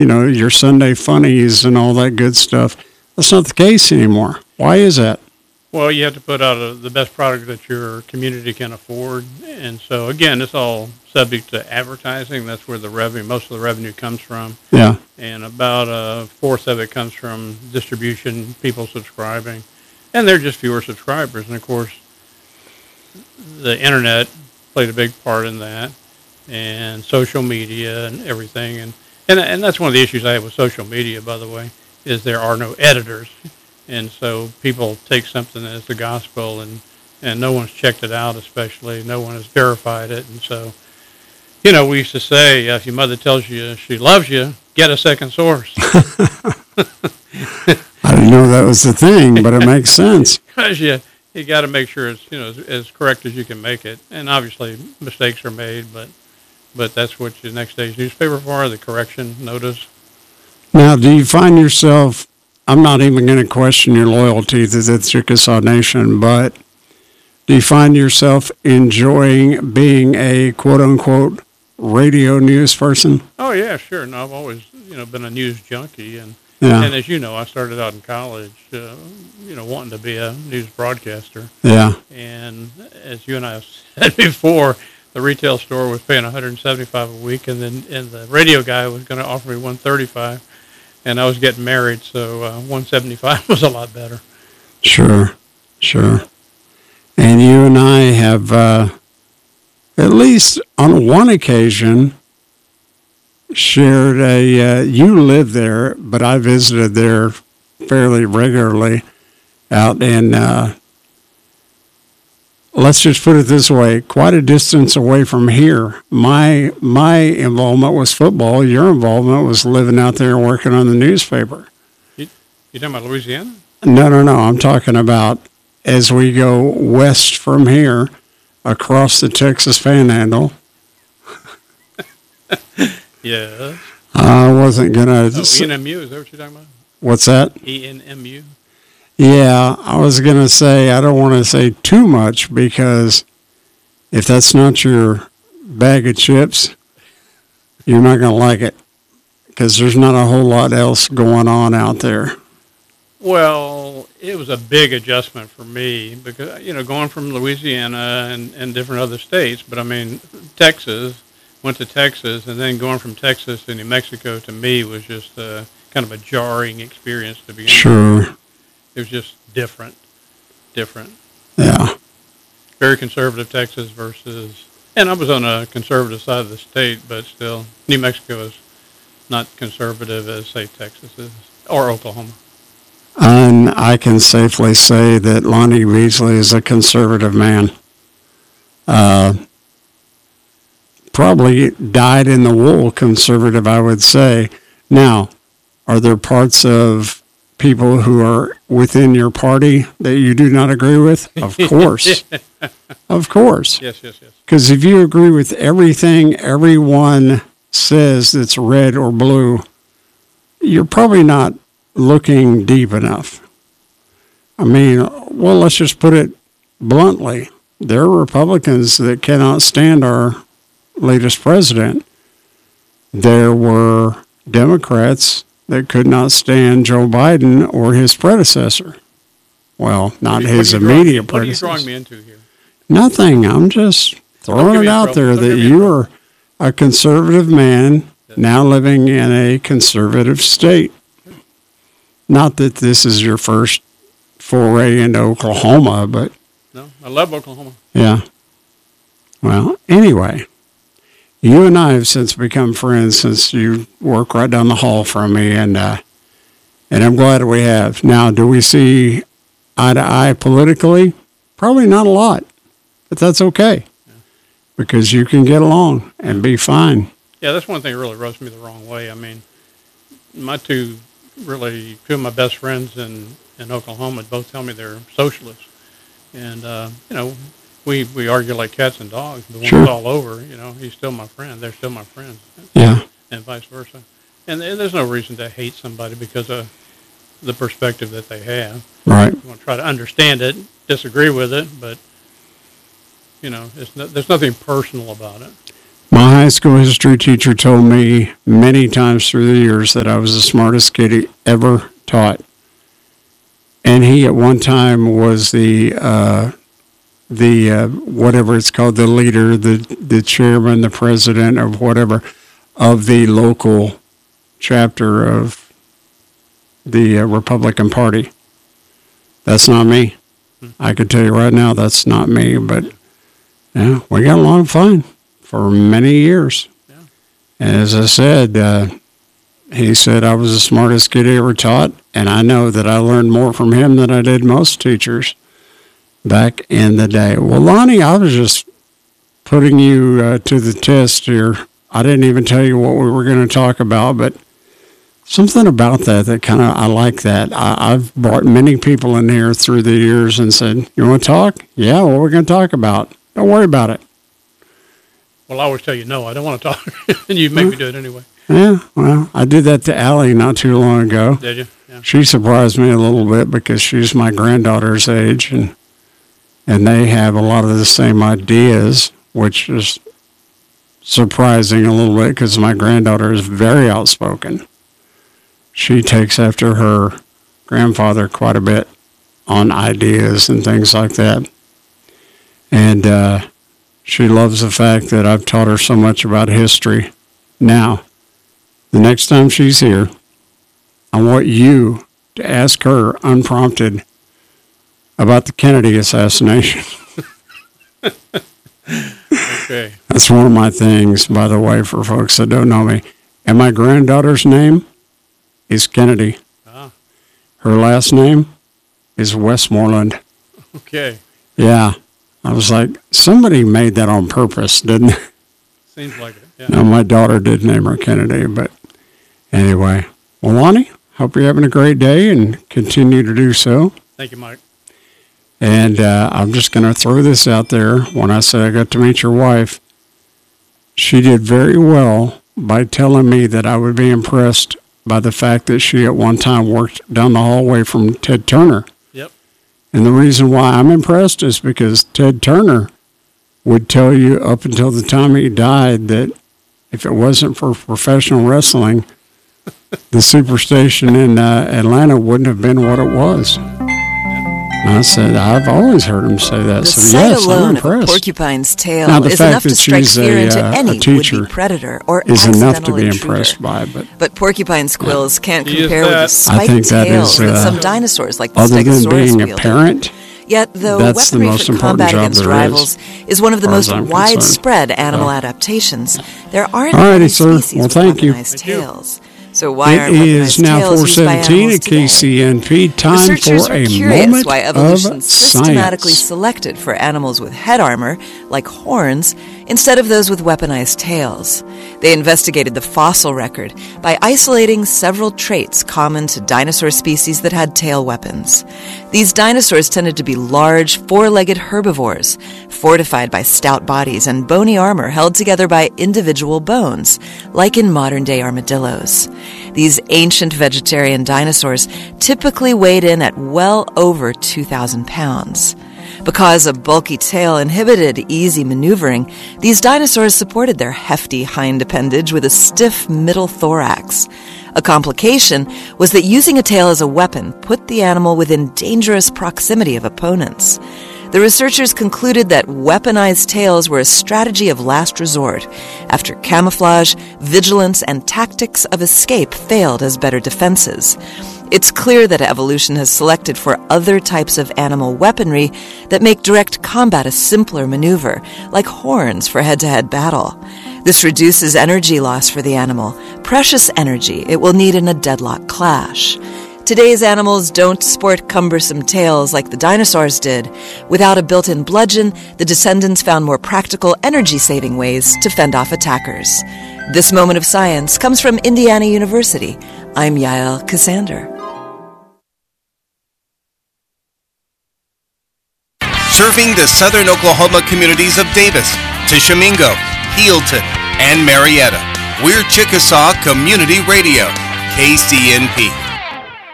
your Sunday funnies and all that good stuff. That's not the case anymore. Why is that? Well, you have to put out the best product that your community can afford. And so, again, it's all subject to advertising. That's where most of the revenue comes from. Yeah. And about a fourth of it comes from distribution, people subscribing. And they're just fewer subscribers. And, of course, the internet played a big part in that, and social media and everything. And that's one of the issues I have with social media, by the way, is there are no editors. And so people take something as the gospel, and no one's checked it out, especially. No one has verified it. And so, we used to say, if your mother tells you she loves you, get a second source. I didn't know that was the thing, but it makes sense. Because you got to make sure it's, as correct as you can make it. And obviously mistakes are made, but that's what your next day's newspaper for, the correction notice. Now, do you find yourself, I'm not even going to question your loyalty to the Chickasaw Nation, but do you find yourself enjoying being a quote-unquote radio news person? Oh, yeah, sure. No, I've always, been a news junkie. And as you know, I started out in college, wanting to be a news broadcaster. Yeah. And as you and I have said before, the retail store was paying $175 a week, and the radio guy was going to offer me $135. And I was getting married, so $175 was a lot better. Sure. And you and I have, at least on one occasion, shared you live there, but I visited there fairly regularly out in, let's just put it this way, quite a distance away from here. My involvement was football. Your involvement was living out there and working on the newspaper. You talking about Louisiana? No. I'm talking about as we go west from here, across the Texas Panhandle. Yeah. I wasn't going to... ENMU, is that what you're talking about? What's that? ENMU? Yeah, I was going to say, I don't want to say too much because if that's not your bag of chips, you're not going to like it because there's not a whole lot else going on out there. Well, it was a big adjustment for me because, going from Louisiana and different other states, but I mean, went to Texas, and then going from Texas to New Mexico to me was just kind of a jarring experience to begin with. Sure. It was just different. Yeah. Very conservative Texas versus, and I was on a conservative side of the state, but still, New Mexico is not conservative as, say, Texas is, or Oklahoma. And I can safely say that Lonnie Beasley is a conservative man. Probably dyed in the wool conservative, I would say. Now, are there parts of people who are within your party that you do not agree with? Of course. Of course. Yes. Because if you agree with everything everyone says that's red or blue, you're probably not looking deep enough. I mean, well, let's just put it bluntly. There are Republicans that cannot stand our latest president. There were Democrats that could not stand Joe Biden or his predecessor. Well, not his immediate predecessor. What are you drawing me into here? Nothing. I'm just throwing it out there that you are a conservative man now living in a conservative state. Not that this is your first foray into Oklahoma, but... No, I love Oklahoma. Yeah. Well, anyway, you and I have since become friends since you work right down the hall from me, and I'm glad we have. Now, do we see eye to eye politically? Probably not a lot, but that's okay because you can get along and be fine. Yeah, that's one thing that really rubs me the wrong way. I mean, two of my best friends in Oklahoma both tell me they're socialists. And, we argue like cats and dogs. The one's all over, he's still my friend. They're still my friends. Yeah. And vice versa. And there's no reason to hate somebody because of the perspective that they have. Right. You want to try to understand it, disagree with it, but, there's nothing personal about it. My high school history teacher told me many times through the years that I was the smartest kid he ever taught. And he at one time was the whatever it's called, the leader, the chairman, the president of whatever, of the local chapter of the Republican Party. That's not me. I can tell you right now, that's not me. But yeah, we got along fine for many years. Yeah. And as I said, he said I was the smartest kid he ever taught, and I know that I learned more from him than I did most teachers back in the day. Well, Lonnie, I was just putting you to the test here. I didn't even tell you what we were going to talk about, but something about that kind of, I like that. I've brought many people in here through the years and said, you want to talk? Yeah, what are we going to talk about? Don't worry about it. Well, I always tell you, no, I don't want to talk, and you make me do it anyway. Yeah, well, I did that to Allie not too long ago. Did you? Yeah. She surprised me a little bit because she's my granddaughter's age, and they have a lot of the same ideas, which is surprising a little bit because my granddaughter is very outspoken. She takes after her grandfather quite a bit on ideas and things like that. And she loves the fact that I've taught her so much about history. Now, the next time she's here, I want you to ask her unprompted about the Kennedy assassination. Okay. That's one of my things, by the way, for folks that don't know me. And my granddaughter's name is Kennedy. Ah. Her last name is Westmoreland. Okay. Yeah. I was like, somebody made that on purpose, didn't it? Seems like it, yeah. No, my daughter did name her Kennedy, but anyway. Well, Lonnie, hope you're having a great day and continue to do so. Thank you, Mike. And I'm just going to throw this out there. When I said I got to meet your wife, she did very well by telling me that I would be impressed by the fact that she at one time worked down the hallway from Ted Turner. Yep. And the reason why I'm impressed is because Ted Turner would tell you up until the time he died that if it wasn't for professional wrestling, the Superstation in Atlanta wouldn't have been what it was. And I said, I've always heard him say that. The So sight yes, I'm alone of a impressed. porcupine's tail Now, the is fact enough to that strike she's fear into a any teacher would-be predator or is enough to accidental be intruder. impressed by, but porcupine squills can't He is compare with that. the I spiked think that tails is, that some dinosaurs like the other than Stegosaurus being a wielded. parent, Yet, though that's the weaponry most for important combat job against there rivals is one of the as most far as I'm widespread concerned. animal adaptations, there aren't Alrighty, many sir. species Well, with thank you. weaponized Thank you. tails. So why it aren't is weaponized now tails used by 4:17 animals at today? KCNP. Time Researchers for were a curious moment why evolution of systematically science. selected for animals with head armor, like horns, instead of those with weaponized tails. They investigated the fossil record by isolating several traits common to dinosaur species that had tail weapons. These dinosaurs tended to be large, four-legged herbivores, fortified by stout bodies and bony armor held together by individual bones, like in modern-day armadillos. These ancient vegetarian dinosaurs typically weighed in at well over 2,000 pounds. Because a bulky tail inhibited easy maneuvering, these dinosaurs supported their hefty hind appendage with a stiff middle thorax. A complication was that using a tail as a weapon put the animal within dangerous proximity of opponents. The researchers concluded that weaponized tails were a strategy of last resort after camouflage, vigilance, and tactics of escape failed as better defenses. It's clear that evolution has selected for other types of animal weaponry that make direct combat a simpler maneuver, like horns for head-to-head battle. This reduces energy loss for the animal, precious energy it will need in a deadlock clash. Today's animals don't sport cumbersome tails like the dinosaurs did. Without a built-in bludgeon, the descendants found more practical, energy-saving ways to fend off attackers. This moment of science comes from Indiana University. I'm Yael Cassander. Serving the southern Oklahoma communities of Davis, Tishomingo, Healdton, and Marietta. We're Chickasaw Community Radio, KCNP.